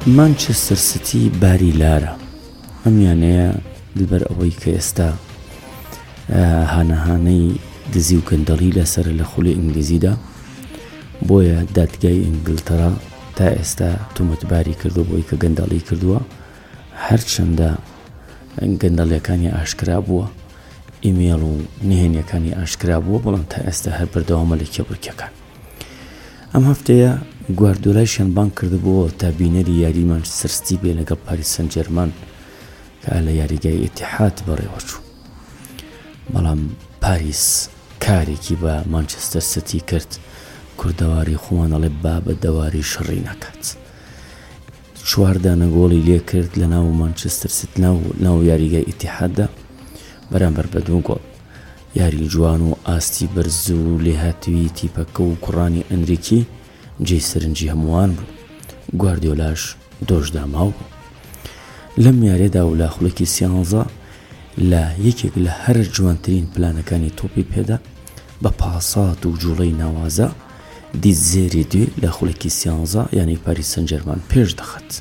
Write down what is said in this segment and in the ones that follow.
مانچستر سیتی باری لارە ئەمیانەیە لەبەر ئەوەی کە ئێستا هانەهانەی دزی و گەندەڵی لەسەر لە خولی ئینگلیزیدا بۆیە دادگای ئینگلتەرا تا ئێستا تومەتباری کردو بۆی کە گەندەڵی کردووە هەرچەندە گەندەڵیەکانی ئاشکرا بووە ئیمێڵ و نهێنیەکانی ئاشکرا بووە بەڵام تا ئێستا هەر بەردەوامە لە کێبڕکەکان ئەم هەفتەیە گواردیۆلایشیان بانگ کردبووە تا بینەری یاری مانچستر سیتی بێ لەگەڵ پاریس سەن ژەرمان کە لە یاریگای ئیتیحاد بەڕێوەچوو بەڵام پاریس کارێکی بە مانچستر سیتی کرد کوردەواری خۆمانەڵێ با بە دەواری شەڕی نەکات 4 دانە گۆڵی لێ کرد لە ناو مانچستر سیتی ناو یاریگای ئیتیحاددا بەرامبەر بە 2 گۆڵ یاری جوان و ئاستی بەرز و لێهاتووی تیپەکە و کوڕانی ئەنریکی جێی سەرنجی هەمووان بوو گواردیۆلاش دۆشدا ماو بوو لەم یاریەدا و لە خوڵێکی 11 لە یەکێک لە هەر جوانترین پلانەکانی تۆپی پێدا بە پاسات و جوڵەی ناوازە دیت زێری دوێ لە خوڵێکی 11 یعنی پاریس سەن ژەرمان پێش دەخات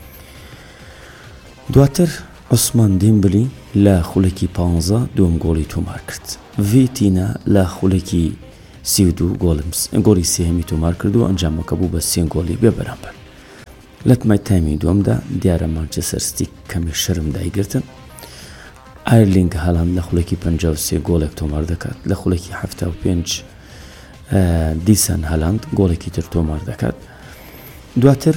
دواتر عوسمان دێمبلی لە خوڵێکی 15 دووەم گۆڵی تۆمار کرد ڤیتینە لە خوڵێکی 32 گۆڵی سێهەمی تۆمار کرد و ئەنجامەکە بوو بە 3 گۆڵی بێ بەرامبەر لە تمای تایمی دووەمدا دیارە مانچستر سیتی کەمی شەرم دایگرتن ئایرلینگ هالاند لە خوڵێکی 53 گۆڵێک تۆمار دەکات لە خوڵێکی 75 دیسان هالاند گۆڵێکی تر تۆمار دەکات دواتر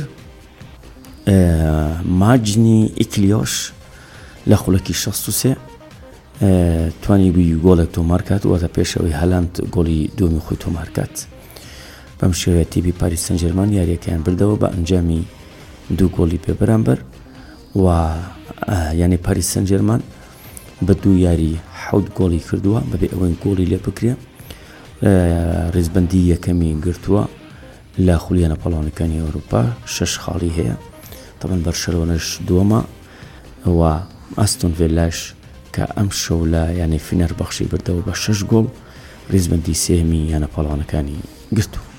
ماجنی ئیکلیۆش لە خوڵێکی 63 توانی بووی گۆڵێک تۆمار کات واتە پێشەوەی هالاند گۆڵی دووەمی خۆی تۆمار کات بەم شێوەیە تیپی پاریس سەن ژەرمان یاریەکەیان بردەوە بە ئەنجامی 2 گۆڵی پێ بەرامبەر و یعنی پاریس سەن ژەرمان بە 2 یاری 7 گۆڵی کردووە بەبێ ئەوەی گۆڵی لێ بکرێ ڕێزبەندی یەکەمی گرتووە لە خولیانە پەڵاوانەکانی ئەوروپا 6 خاڵی هەیە تەبەن بەرشەلۆنەش دووەمە و ئاستۆن ڤیلاش کە ئەم شەو لە یعنی فینەربەخشی بردەوە بە 6 گۆڵ ڕێزبەندی سێهەمی یانە پەڵاوانەکانی گرتووە